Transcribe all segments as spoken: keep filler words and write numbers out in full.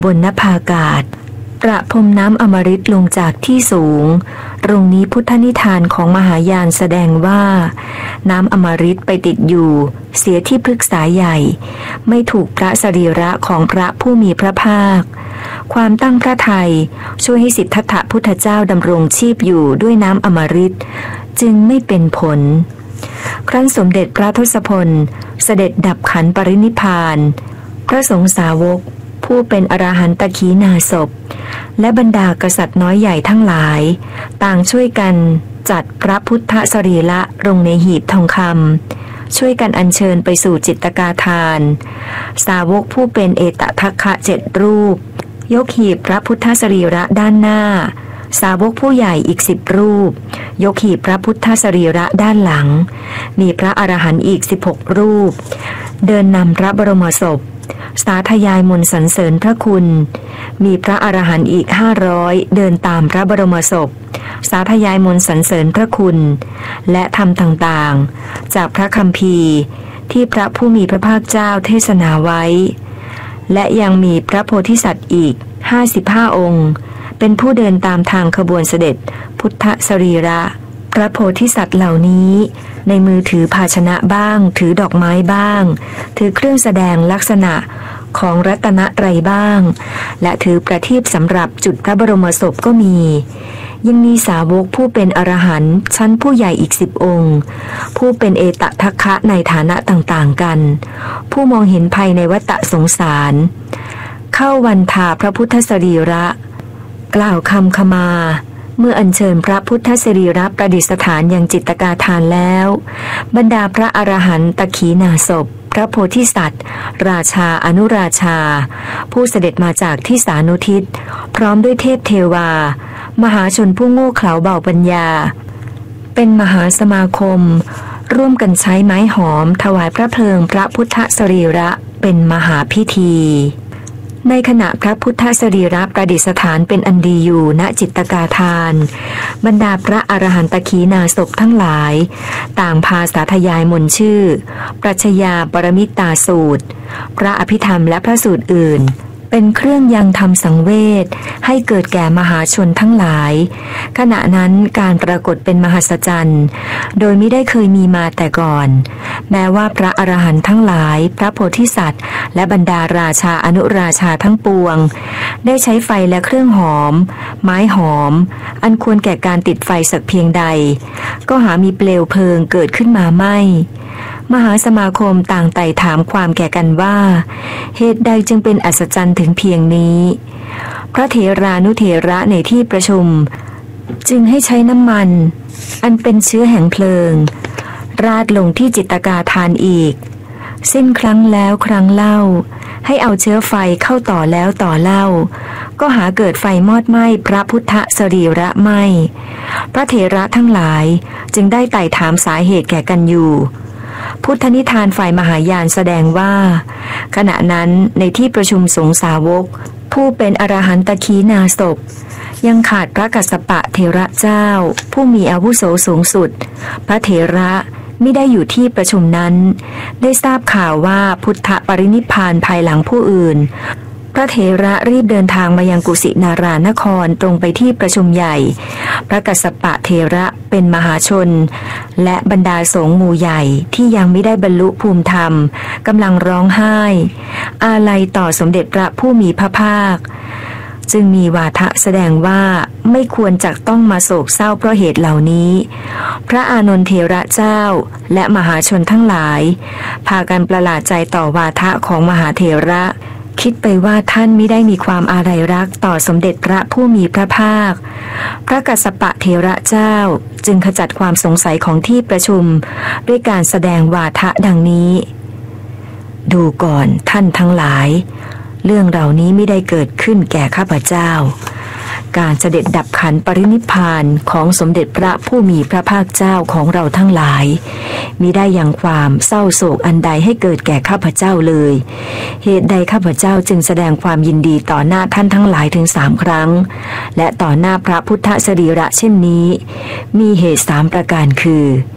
บนนภาอากาศประพรมน้ำอมฤตลงจากที่สูงตรงนี้พุทธนิทานของมหายานแสดงว่าน้ำอมฤตไปติดอยู่เสียที่พฤกษาใหญ่ไม่ถูกพระสรีระของพระผู้มีพระภาคความตั้งพระทัยช่วยให้สิทธัตถะพุทธเจ้าดำรงชีพอยู่ด้วยน้ำอมฤตจึงไม่เป็นผลครั้นสมเด็จพระทศพลเสด็จดับขันปรินิพพานพระสงฆ์สาวกผู้เป็นอรหันตขีณาสพและบรรดากษัตริย์น้อยใหญ่ทั้งหลายต่างช่วยกันจัดพระพุทธสรีระลงในหีบทองคำช่วยกันอัญเชิญไปสู่จิตตกาทานสาวกผู้เป็นเอตทัคคะเจ็ดรูปยกหีบพระพุทธสรีระด้านหน้าสาวกผู้ใหญ่อีกสิบรูปยกหีบพระพุทธสรีระด้านหลังมีพระอรหันต์อีกสิบหกรูปเดินนำพระบรมศพสาธยายมนต์สรรเสริญพระคุณมีพระอรหันต์อีกห้าร้อยเดินตามพระบรมศพสาธยายมนต์สรรเสริญพระคุณและธรรมต่างๆจากพระคัมภีร์ที่พระผู้มีพระภาคเจ้าเทศนาไว้และยังมีพระโพธิสัตว์อีกห้าสิบห้าองค์เป็นผู้เดินตามทางขบวนเสด็จพุทธสรีระพระโพธิสัตว์เหล่านี้ในมือถือภาชนะบ้างถือดอกไม้บ้างถือเครื่องแสดงลักษณะของรัตนตรัยบ้างและถือประทีปสำหรับจุดพระบรมศพก็มียังมีสาวกผู้เป็นอรหันต์ชั้นผู้ใหญ่อีกสิบองค์ผู้เป็นเอตทัคคะในฐานะต่างๆกันผู้มองเห็นภัยในวัฏสงสารเข้าวันทาพระพุทธสรีระกล่าวคำขมาเมื่ออัญเชิญพระพุทธสรีระประดิษฐานยังจิตตกาทานแล้วบรรดาพระอรหันตขีณาสพพระโพธิสัตว์ราชาอนุราชาผู้เสด็จมาจากที่สานุทิศพร้อมด้วยเทพเทวามหาชนผู้โง่เขลาเบาปัญญาเป็นมหาสมาคมร่วมกันใช้ไม้หอมถวายพระเพลิงพระพุทธสรีระเป็นมหาพิธีในขณะพระพุทธสรีระประดิษฐานเป็นอันดีอยู่ณจิตตกาทานบรรดาพระอรหันตขีณาสพทั้งหลายต่างพาสาธยายมนต์ชื่อปรัชญาปรมิตตาสูตรพระอภิธรรมและพระสูตรอื่นเป็นเครื่องยังทำสังเวชให้เกิดแก่มหาชนทั้งหลายขณะนั้นการปรากฏเป็นมหัศจรรย์โดยไม่ได้เคยมีมาแต่ก่อนแม้ว่าพระอรหันต์ทั้งหลายพระโพธิสัตว์และบรรดาราชาอนุราชาทั้งปวงได้ใช้ไฟและเครื่องหอมไม้หอมอันควรแก่การติดไฟสักเพียงใดก็หามีเปลวเพลิงเกิดขึ้นมาไม่มหาสมาคมต่างไต่ถามความแก่กันว่าเหตุใดจึงเป็นอัศจรรย์ถึงเพียงนี้พระเถรานุเถระในที่ประชุมจึงให้ใช้น้ำมันอันเป็นเชื้อแห่งเพลิงราดลงที่จิตตกาทานอีกสิ้นครั้งแล้วครั้งเล่าให้เอาเชื้อไฟเข้าต่อแล้วต่อเล่าก็หาเกิดไฟมอดไหม้พระพุทธสรีระไหม้พระเถระทั้งหลายจึงได้ไต่ถามสาเหตุแก่กันอยู่พุทธนิทานฝ่ายมหายานแสดงว่าขณะนั้นในที่ประชุมสงฆ์สาวกผู้เป็นอรหันตขีณาสพยังขาดพระกัสสปะเถระเจ้าผู้มีอาวุโสสูงสุดพระเถระไม่ได้อยู่ที่ประชุมนั้นได้ทราบข่าวว่าพุทธปรินิพพานภายหลังผู้อื่นพระเถระรีบเดินทางมายังกุสินารานครตรงไปที่ประชุมใหญ่พระกัสสปะเถระเป็นมหาชนและบรรดาสงฆ์หมู่ใหญ่ที่ยังไม่ได้บรรลุภูมิธรรมกำลังร้องไห้อาลัยต่อสมเด็จพระผู้มีพระภาคจึงมีวาทะแสดงว่าไม่ควรจักต้องมาโศกเศร้าเพราะเหตุเหล่านี้พระอานนทเถระเจ้าและมหาชนทั้งหลายพากันประหลาดใจต่อวาทะของมหาเถระคิดไปว่าท่านมิได้มีความอาลัยรักต่อสมเด็จพระผู้มีพระภาคพระกัสสปะเถระเจ้าจึงขจัดความสงสัยของที่ประชุมด้วยการแสดงวาทะดังนี้ดูก่อนท่านทั้งหลายเรื่องเหล่านี้ไม่ได้เกิดขึ้นแก่ข้าพเจ้าการเสด็จดับขันปรินิพพานของสมเด็จพระผู้มีพระภาคเจ้าของเราทั้งหลายมิได้ยังความเศร้าโศกอันใดให้เกิดแก่ข้าพเจ้าเลยเหตุใดข้าพเจ้าจึงแสดงความยินดีต่อหน้าท่านทั้งหลายถึงสามครั้งและต่อหน้าพระพุทธสรีระเช่นนี้มีเหตุสามประการคือ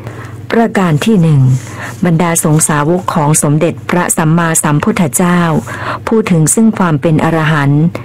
ประการที่หนึ่งบรรดาสงฆ์สาวกของสมเด็จพระสัมมาสัมพุทธเจ้าพูดถึงซึ่งความเป็นอรหันต์